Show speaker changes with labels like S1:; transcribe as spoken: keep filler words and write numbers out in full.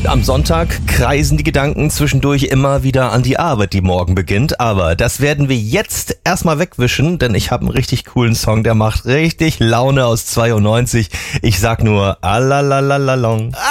S1: Am Sonntag kreisen die Gedanken zwischendurch immer wieder an die Arbeit, die morgen beginnt. Aber das werden wir jetzt erstmal wegwischen, denn ich habe einen richtig coolen Song, der macht richtig Laune aus zweiundneunzig. Ich sag nur, alalalalong.